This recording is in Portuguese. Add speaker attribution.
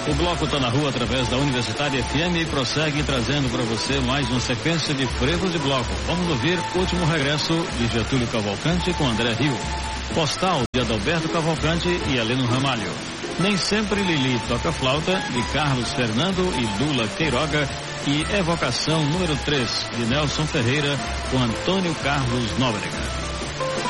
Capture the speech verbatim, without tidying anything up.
Speaker 1: O bloco está na rua através da Universitária F M e prossegue trazendo para você mais uma sequência de frevos de bloco. Vamos ouvir o último regresso de Getúlio Cavalcante com André Rio. Postal de Adalberto Cavalcante e Heleno Ramalho. Nem sempre Lili toca flauta de Carlos Fernando e Lula Queiroga. E Evocação número três de Nelson Ferreira com Antônio Carlos Nóbrega.